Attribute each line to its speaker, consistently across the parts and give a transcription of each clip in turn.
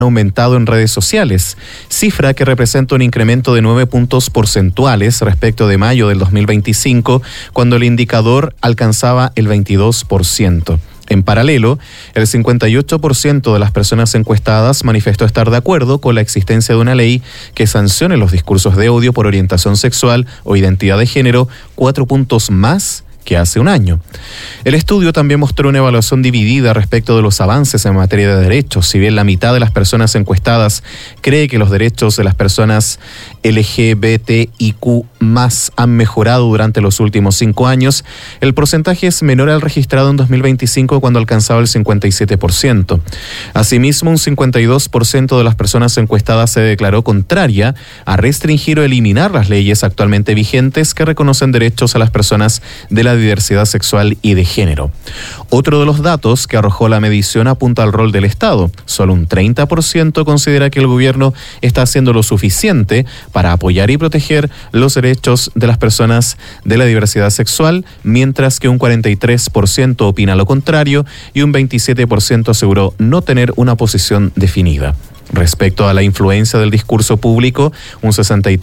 Speaker 1: aumentado en redes sociales, cifra que representa un incremento de 9 puntos porcentuales respecto de mayo del 2025, cuando el indicador alcanzaba el 22%. En paralelo, el 58% de las personas encuestadas manifestó estar de acuerdo con la existencia de una ley que sancione los discursos de odio por orientación sexual o identidad de género, 4 puntos más que hace un año. El estudio también mostró una evaluación dividida respecto de los avances en materia de derechos. Si bien la mitad de las personas encuestadas cree que los derechos de las personas LGBTIQ+ han mejorado durante los últimos 5 años, el porcentaje es menor al registrado en 2025, cuando alcanzaba el 57%. Asimismo, un 52% de las personas encuestadas se declaró contraria a restringir o eliminar las leyes actualmente vigentes que reconocen derechos a las personas de la diversidad sexual y de género. Otro de los datos que arrojó la medición apunta al rol del Estado. Solo un 30% considera que el gobierno está haciendo lo suficiente para apoyar y proteger los derechos de las personas de la diversidad sexual, mientras que un 43% opina lo contrario y un 27% aseguró no tener una posición definida. Respecto a la influencia del discurso público, un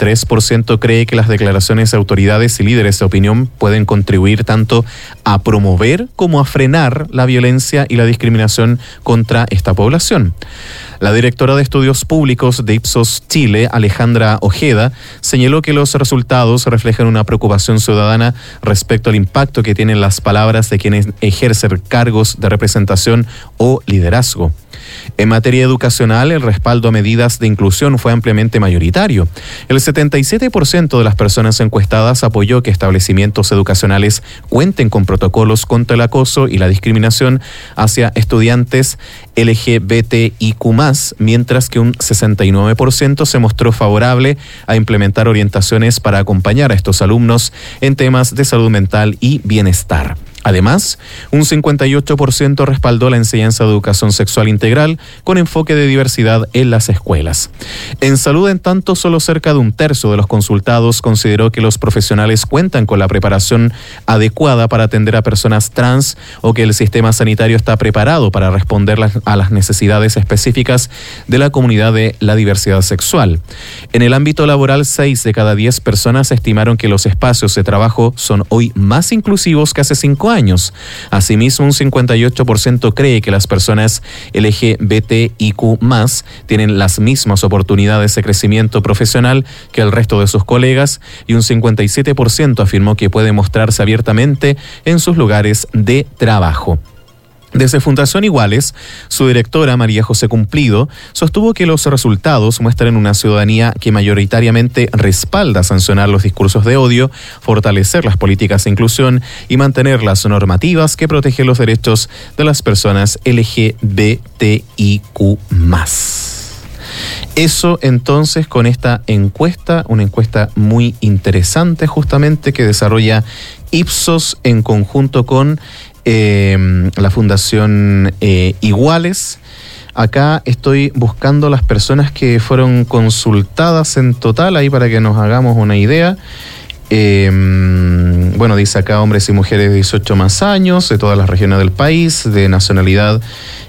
Speaker 1: 63% cree que las declaraciones de autoridades y líderes de opinión pueden contribuir tanto a promover como a frenar la violencia y la discriminación contra esta población. La directora de Estudios Públicos de Ipsos Chile, Alejandra Ojeda, señaló que los resultados reflejan una preocupación ciudadana respecto al impacto que tienen las palabras de quienes ejercen cargos de representación o liderazgo. En materia educacional, el respaldo a medidas de inclusión fue ampliamente mayoritario. El 77% de las personas encuestadas apoyó que establecimientos educacionales cuenten con protocolos contra el acoso y la discriminación hacia estudiantes LGBTIQ+, mientras que un 69% se mostró favorable a implementar orientaciones para acompañar a estos alumnos en temas de salud mental y bienestar. Además, un 58% respaldó la enseñanza de educación sexual integral con enfoque de diversidad en las escuelas. En salud, en tanto, solo cerca de un tercio de los consultados consideró que los profesionales cuentan con la preparación adecuada para atender a personas trans o que el sistema sanitario está preparado para responder a las necesidades específicas de la comunidad de la diversidad sexual. En el ámbito laboral, 6 de cada 10 personas estimaron que los espacios de trabajo son hoy más inclusivos que hace 5 años. Asimismo, un 58% cree que las personas LGBTIQ+ tienen las mismas oportunidades de crecimiento profesional que el resto de sus colegas, y un 57% afirmó que puede mostrarse abiertamente en sus lugares de trabajo. Desde Fundación Iguales, su directora, María José Cumplido, sostuvo que los resultados muestran una ciudadanía que mayoritariamente respalda sancionar los discursos de odio, fortalecer las políticas de inclusión y mantener las normativas que protegen los derechos de las personas LGBTIQ+. Eso entonces con esta encuesta, una encuesta muy interesante justamente que desarrolla Ipsos en conjunto con la Fundación Iguales. Acá estoy buscando las personas que fueron consultadas en total, ahí para que nos hagamos una idea. Bueno, dice acá hombres y mujeres de 18 más años, de todas las regiones del país, de nacionalidad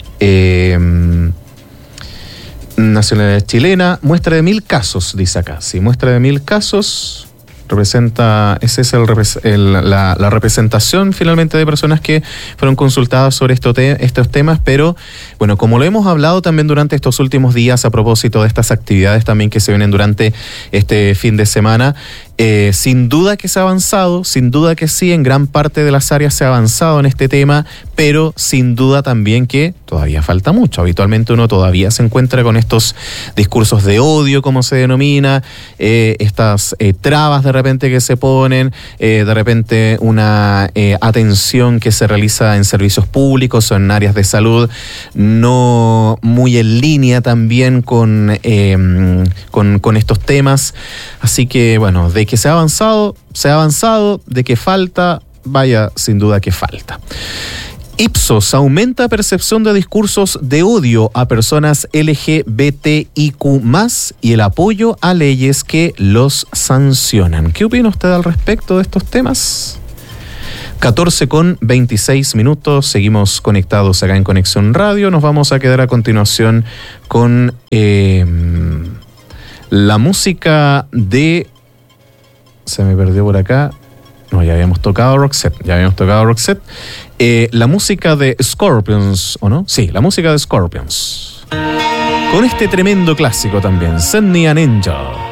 Speaker 1: chilena, muestra de 1.000 casos, dice acá. Sí, muestra de 1.000 casos. Esa es la representación finalmente de personas que fueron consultadas sobre estos temas, pero bueno, como lo hemos hablado también durante estos últimos días a propósito de estas actividades también que se vienen durante este fin de semana, sin duda que se ha avanzado, sin duda que sí, en gran parte de las áreas se ha avanzado en este tema, pero sin duda también que todavía falta mucho. Habitualmente uno todavía se encuentra con estos discursos de odio, como se denomina, estas trabas de repente que se ponen, de repente una atención que se realiza en servicios públicos o en áreas de salud no muy en línea también con estos temas. Así que bueno, de que se ha avanzado, de que falta, vaya, sin duda que falta. Ipsos aumenta percepción de discursos de odio a personas LGBTIQ+ y el apoyo a leyes que los sancionan. ¿Qué opina usted al respecto de estos temas? 14:26, seguimos conectados acá en Conexión Radio. Nos vamos a quedar a continuación con la música de... Se me perdió por acá. No, ya habíamos tocado Roxette. La música de Scorpions, ¿o no? Sí, la música de Scorpions. Con este tremendo clásico también, Send Me an Angel.